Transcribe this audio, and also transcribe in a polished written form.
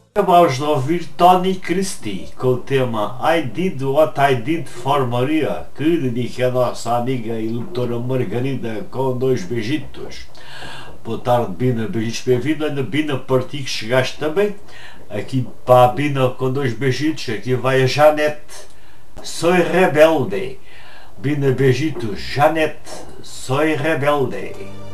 Acabamos de ouvir Tony Christie com o tema I Did What I Did for Maria, que dedica a nossa amiga e doutora Margarida com 2 beijitos. Boa tarde, Bina, beijitos, bem-vindo. Ainda Bina, para ti que chegaste também. Aqui para a Bina com 2 beijitos, aqui vai a Janete, Soy Rebelde. Bina, beijitos, Janete, Soy Rebelde.